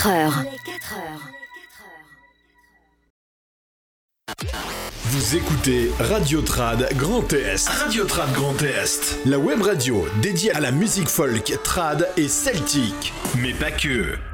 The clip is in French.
heures. Vous écoutez Radio Trad Grand Est. Radio Trad Grand Est. La web radio dédiée à la musique folk, trad et celtique. Mais pas que.